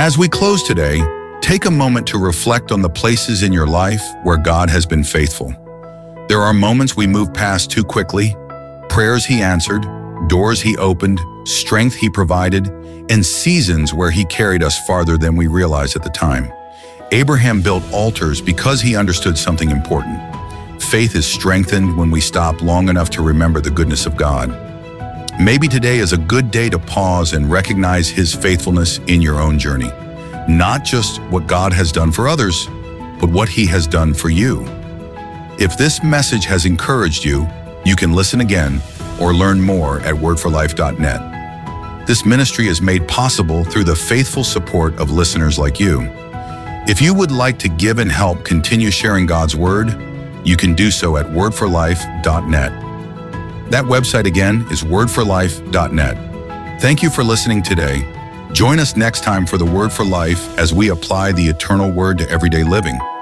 As we close today, take a moment to reflect on the places in your life where God has been faithful. There are moments we move past too quickly, prayers He answered, doors He opened, strength He provided, and seasons where He carried us farther than we realized at the time. Abraham built altars because he understood something important. Faith is strengthened when we stop long enough to remember the goodness of God. Maybe today is a good day to pause and recognize His faithfulness in your own journey. Not just what God has done for others, but what He has done for you. If this message has encouraged you, you can listen again or learn more at wordforlife.net. This ministry is made possible through the faithful support of listeners like you. If you would like to give and help continue sharing God's Word, you can do so at wordforlife.net. That website again is wordforlife.net. Thank you for listening today. Join us next time for the Word for Life as we apply the eternal Word to everyday living.